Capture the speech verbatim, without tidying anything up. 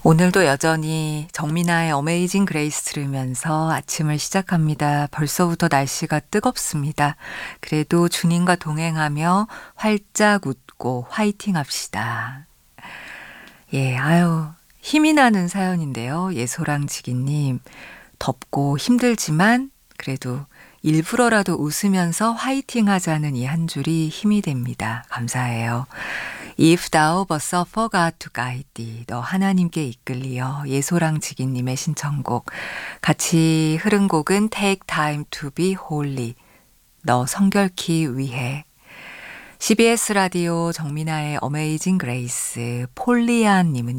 오늘도 여전히 정민아의 어메이징 그레이스 들으면서 아침을 시작합니다. 벌써부터 날씨가 뜨겁습니다. 그래도 주님과 동행하며 활짝 웃고 화이팅 합시다. 예, 아유, 힘이 나는 사연인데요. 예소랑지기님, 덥고 힘들지만 그래도 일부러라도 웃으면서 화이팅 하자는 이 한 줄이 힘이 됩니다. 감사해요. If thou but suffer God to guide thee. 너 하나님께 이끌리어. 예소랑지기님의 신청곡. 같이 흐른 곡은 Take time to be holy. 너 성결케 위해. 씨비에스 라디오 정민아의 어메이징 그레이스 폴리안님은